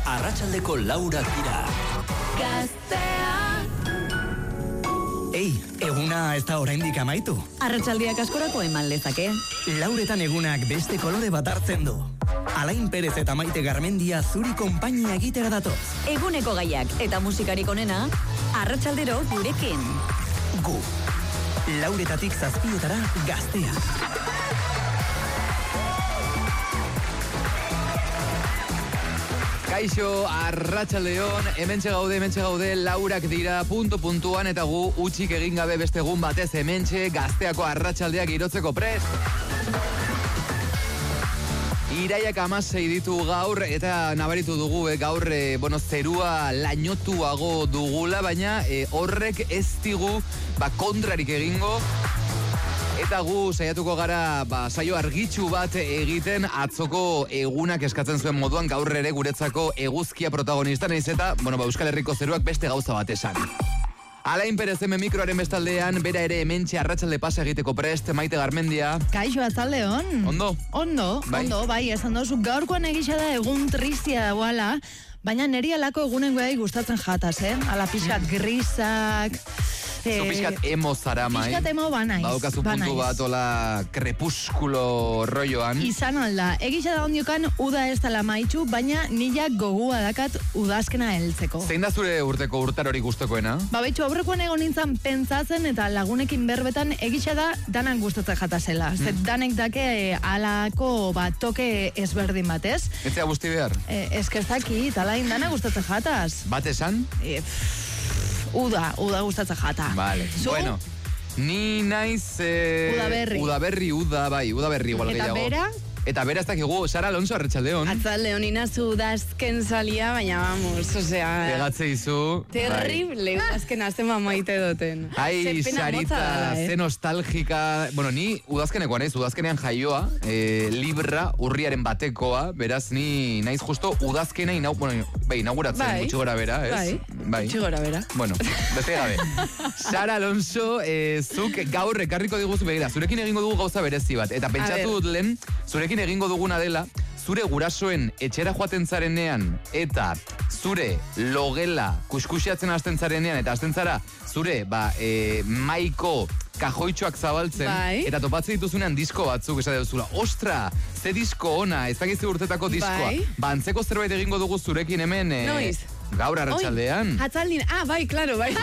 Arratsaldeko 4 dira. Gaztea. Ei, eguna ez da oraindik amaitu. Arratsaldiak askorako eman lezake. 4etan egunak beste kolore bat hartzen du. Alain Perez eta Maite Garmendia zuri konpainia egitera datoz. Eguneko gaiak eta musikarik onena, arratsaldero gurekin. Gu. 4etatik 7etara Gaztea. Kaixo, arratsaldeon, hementxe gaude, laurak dira, puntuan, eta gu utxik egin gabe beste egun batez hementxe Gazteako arratsaldeak girotzeko prest. Iraiak 16 ditu gaur, eta nabaritu dugu gaur, zerua lainotuago dugula, baina horrek ez digu kontrarik egingo. Eta gu saiatuko gara saio argitsu bat egiten atzoko egunak eskatzen zuen moduan gaur ere guretzako eguzkia protagonista naiz eta, Euskal Herriko zeruak beste gauza bat esan. Alain Perez hemen mikroaren bestaldean, bera ere hementxe arratsalde pasa egiteko prest, Maite Garmendia. Kaixo, atzaldeon. Ondo, bai, esan dozu, gaurkoan egisa da egun trizia dagoala, baina neri alako egunen guai gustatzen jataz, Ala pixkat grisak... Zo pixkat emo zara, mai. Pixkat emo banaiz. Baukazu puntu bat, ola krepuskulo rolloan. Izan alda, egisa da ondiokan uda ez dala maitxu, baina nila gogua dakat udazkena heltzeko. Zein da zure urteko urtarori gustokoena? Betxu, aurrekoan egon nintzen pentsatzen eta lagunekin berbetan egisa da danan gustatzen jatazela. Danek dake alako toke ezberdin batez. Etzea guzti behar? Eskerzaki, talain dana gustatzen jataz. Bat esan? Uda gustatzen jata. Vale, bueno. Ni naiz... Udaberri. Udaberri igual gehiago. Eta bera? Eta bera ez dakigu, Sara Alonso, arratsaldeon. Atzaldeon, inazu udazken salia, baina vamos, osea... Pegatze izu. Terrible, udazken azten maite duten. Ai, Sarita, ze nostalgika... Ni udazkenekoa naiz, udazkenean jaioa, Libra, urriaren batekoa, beraz ni naiz justo udazkena inauguratzen gutxi gora bera, ez? Bai, gutxi gora bera. Beste gabe. Sara Alonso, zuk gaur ekarriko diguzu begira, zurekin egingo dugu gauza berezi bat, eta pentsatu dut lehen, zurekin egingo duguna dela, zure gurasoen etxera joaten zarenean eta zure logela kuskusiatzen hasten zarenean eta hasten zara zure maiko kajoitxoak zabaltzen eta topatzen dituzunean disko batzuk esate duzula. Ostra, ze disko ona, ez dakizu urtetako diskoa. Antzeko zerbait egingo dugu zurekin hemen... Noiz? Gaur arratsaldean. Atzaldin, bai, claro, bai.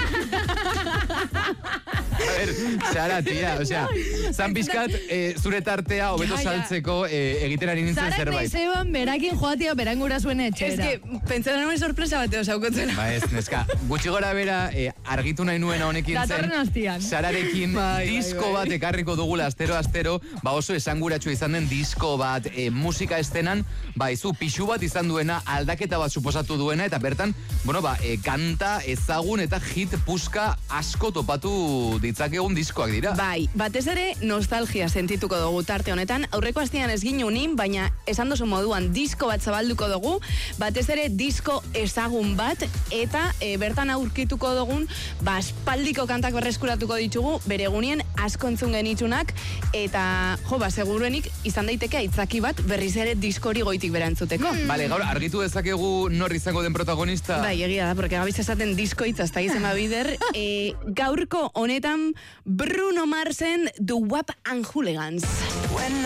A ver, Sara, tia, zan pizkat zure tartea hobeto saltzeko egiten ari nintzen zerbait. Zara naizeban berakin joatia berangura zuen etxera. Ez que, pentsa nuen sorpresa bateo saukotzen. Ez, neska, gutxi gora bera argitu nahi nuena honekin zen. Sararekin disko bat ekarriko dugula astero, oso esanguratxo izan den disko bat musika estenan, izu pixu bat izan duena, aldaketa bat suposatu duena, eta bertan, kanta ezagun eta hit puska asko topatu ditzakegun diskoak dira. Bai, batez ere nostalgia sentituko dugu tarte honetan. Aurreko astean ez ginu nin, baina esan dozu moduan disko bat zabalduko dugu, batez ere disko ezagun bat, eta bertan aurkituko dugun, aspaldiko kantak berreskuratuko ditugu, bere egunien asko entzun genitzunak, eta seguruenik izan daiteke aitzaki bat berriz ere diskori goitik berantzuteko. Bale, gaur argitu dezakegu nor izango den protagonista? Bai, egia da, porque gabiz esaten disko hitz hasta izan bider. Gaurko honetan Bruno Marsen, The Wap and Hooligans.